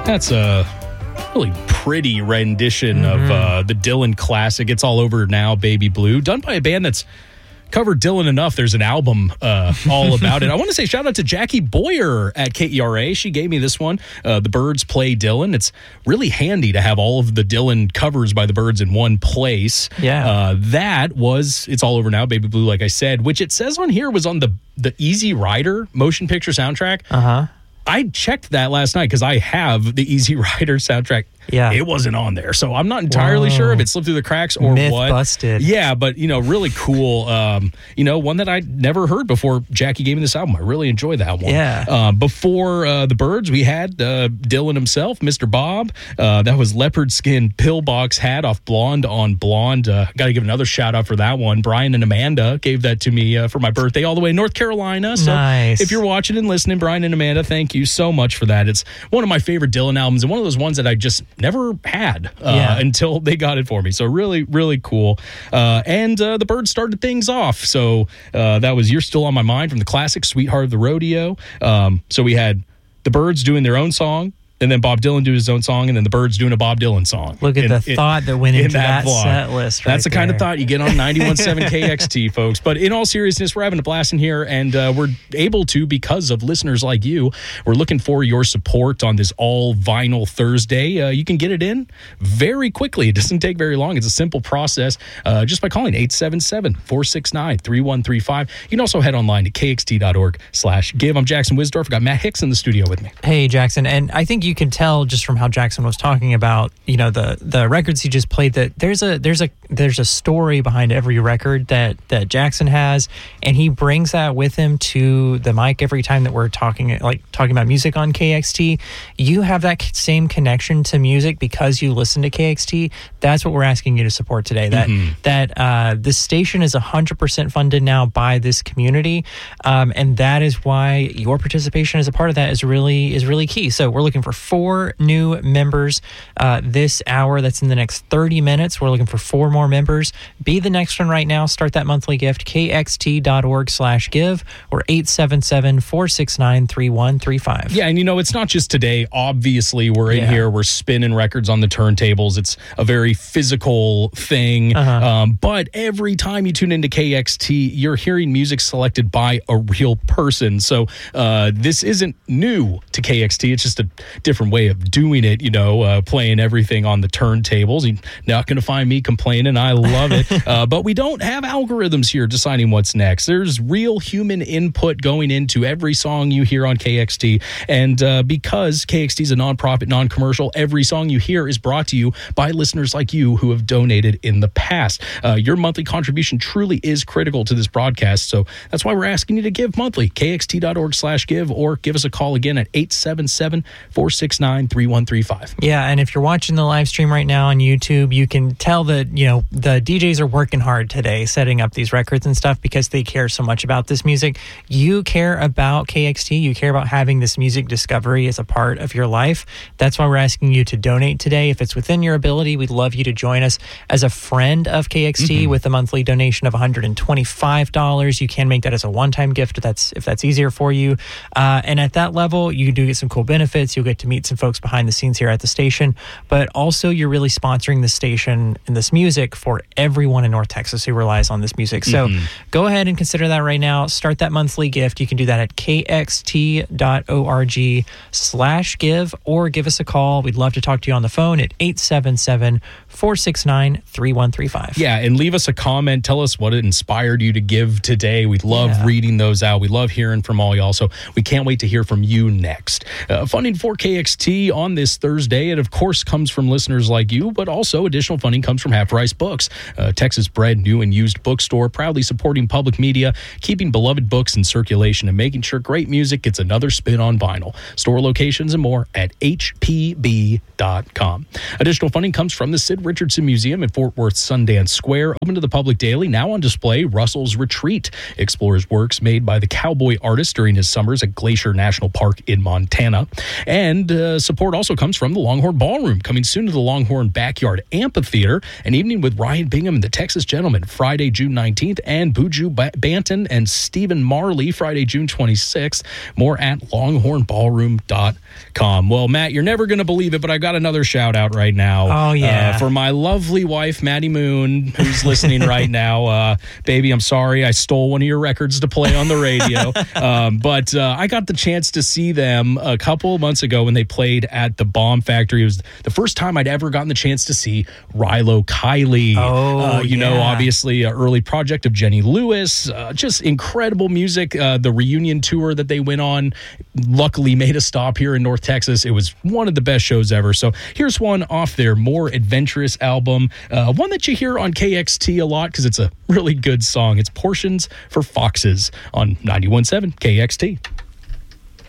That's a really pretty rendition of the Dylan classic. It's All Over Now, Baby Blue, done by a band that's covered Dylan enough. There's an album all about it. I want to say shout out to Jackie Boyer at KERA. She gave me this one. The Byrds Play Dylan. It's really handy to have all of the Dylan covers by the Byrds in one place. Yeah. That was It's All Over Now, Baby Blue, like I said, which it says on here was on the Easy Rider motion picture soundtrack. I checked that last night because I have the Easy Rider soundtrack. Yeah. It wasn't on there. So I'm not entirely sure if it slipped through the cracks or Myth what. busted. Yeah, but, really cool. One that I'd never heard before Jackie gave me this album. I really enjoyed that one. Yeah. Before the Byrds, we had Dylan himself, Mr. Bob. That was leopard skin pillbox hat off Blonde on Blonde. Got to give another shout out for that one. Brian and Amanda gave that to me for my birthday all the way in North Carolina. So nice. If you're watching and listening, Brian and Amanda, thank you so much for that. It's one of my favorite Dylan albums and one of those ones that I just never had until they got it for me. So really, really cool. And the Byrds started things off. So that was You're Still on My Mind from the classic Sweetheart of the Rodeo. So we had the Byrds doing their own song, and then Bob Dylan do his own song, and then the Byrds doing a Bob Dylan song. Look at the thought that went into that set list right That's the kind of thought you get on 91.7 KXT, folks. But in all seriousness, we're having a blast in here, and we're able to because of listeners like you. We're looking for your support on this all-vinyl Thursday. You can get it in very quickly. It doesn't take very long. It's a simple process just by calling 877-469-3135. You can also head online to kxt.org/give. I'm Jackson Wisdorf. I've got Matt Hicks in the studio with me. Hey, Jackson. And I think you can tell just from how Jackson was talking about, the records he just played, that there's a story behind every record that Jackson has, and he brings that with him to the mic every time that we're talking about music on KXT. You have that same connection to music because you listen to KXT. That's what we're asking you to support today. That this station is 100% funded now by this community, and that is why your participation as a part of that is really key. So we're looking for 4 new members this hour. That's in the next 30 minutes. We're looking for 4 more members. Be the next one right now. Start that monthly gift, kxt.org/give or 877-469-3135. Yeah, and it's not just today. Obviously, we're in here. We're spinning records on the turntables. It's a very physical thing. But every time you tune into KXT, you're hearing music selected by a real person. So this isn't new to KXT. It's just a different way of doing it, playing everything on the turntables. You're not going to find me complaining. I love it. But we don't have algorithms here deciding what's next. There's real human input going into every song you hear on KXT. And because KXT is a nonprofit, non-commercial, every song you hear is brought to you by listeners like you who have donated in the past. Your monthly contribution truly is critical to this broadcast. So that's why we're asking you to give monthly. kxt.org/give or give us a call again at 877-469-3135. Yeah, and if you're watching the live stream right now on YouTube, you can tell that, the DJs are working hard today setting up these records and stuff because they care so much about this music. You care about KXT. You care about having this music discovery as a part of your life. That's why we're asking you to donate today. If it's within your ability, we'd love you to join us as a friend of KXT with a monthly donation of $125. You can make that as a one-time gift if that's easier for you. And at that level, you do get some cool benefits. You'll get to meet some folks behind the scenes here at the station, but also you're really sponsoring the station and this music for everyone in North Texas who relies on this music. So go ahead and consider that right now. Start that monthly gift. You can do that at kxt.org/give or give us a call. We'd love to talk to you on the phone at 877-469-3135. Yeah, and leave us a comment. Tell us what it inspired you to give today. We love reading those out. We love hearing from all y'all. So we can't wait to hear from you next. Funding for KXT on this Thursday, it of course comes from listeners like you, but also additional funding comes from Half Price Books, Texas bred new and used bookstore, proudly supporting public media, keeping beloved books in circulation, and making sure great music gets another spin on vinyl. Store locations and more at hpb.com. Additional funding comes from the Sid Richardson Museum in Fort Worth Sundance Square, open to the public daily. Now on display, Russell's Retreat explores works made by the cowboy artist during his summers at Glacier National Park in Montana. And And support also comes from the Longhorn Ballroom, coming soon to the Longhorn Backyard Amphitheater. An evening with Ryan Bingham and the Texas Gentlemen, Friday, June 19th, and Buju Banton and Stephen Marley, Friday, June 26th. More at longhornballroom.com. Well, Matt, you're never going to believe it, but I got another shout out right now. Oh, yeah. For my lovely wife, Maddie Moon, who's listening right now. Baby, I'm sorry I stole one of your records to play on the radio. But I got the chance to see them a couple of months ago when they played at the Bomb Factory. It was the first time I'd ever gotten the chance to see Rilo Kiley. Obviously an early project of Jenny Lewis. Just incredible music. The reunion tour that they went on luckily made a stop here in North Texas. It was one of the best shows ever. So here's one off their more adventurous album, one that you hear on KXT a lot because it's a really good song. It's Portions for Foxes on 91.7 KXT.